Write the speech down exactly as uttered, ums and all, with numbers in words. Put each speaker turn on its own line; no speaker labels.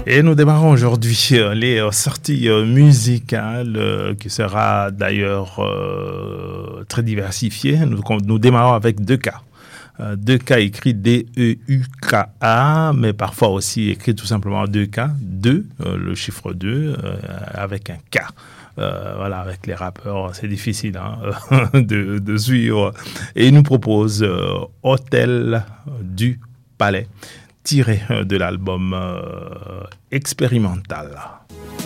Et nous démarrons aujourd'hui euh, les euh, sorties euh, musicales euh, qui sera d'ailleurs euh, très diversifiée. Nous, nous démarrons avec deux cas. Euh, deux cas écrits D E U K A, mais parfois aussi écrit tout simplement deux K, deux, euh, le chiffre deux, euh, avec un K. Euh, voilà, avec les rappeurs, c'est difficile hein, de, de suivre. Et il nous propose euh, Hôtel du Palais, tiré de l'album euh, Expérimental.